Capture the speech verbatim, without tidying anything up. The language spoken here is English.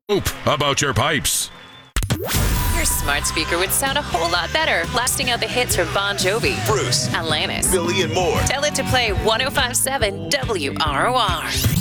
Hope about your pipes. Your smart speaker would sound a whole lot better, blasting out the hits from Bon Jovi, Bruce, Alanis, Billy, and more. Tell it to play one oh five point seven W R O R.